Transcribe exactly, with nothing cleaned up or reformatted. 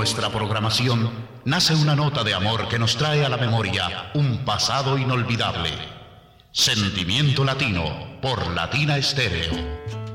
nuestra programación nace una nota de amor que nos trae a la memoria un pasado inolvidable. Sentimiento Latino por Latina Estéreo.